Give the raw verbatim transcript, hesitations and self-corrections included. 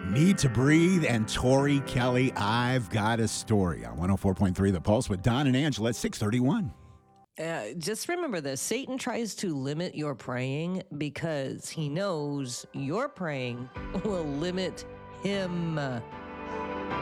Need to Breathe and Tori Kelly, I've Got a Story on one oh four point three The Pulse with Don and Angela at six thirty-one. Uh, just remember this. Satan tries to limit your praying because he knows your praying will limit him.